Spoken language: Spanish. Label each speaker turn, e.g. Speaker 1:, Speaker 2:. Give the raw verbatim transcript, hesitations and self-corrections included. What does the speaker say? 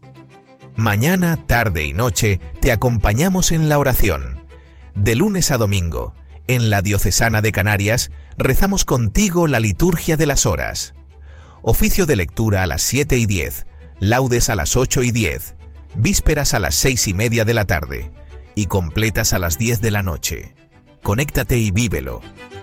Speaker 1: Mañana, tarde y noche te acompañamos en la oración. De lunes a domingo, en la Diocesana de Canarias, rezamos contigo la liturgia de las horas. Oficio de lectura a las siete y diez, laudes a las ocho y diez, vísperas a las seis y media de la tarde y completas a las diez de la noche. Conéctate y vívelo.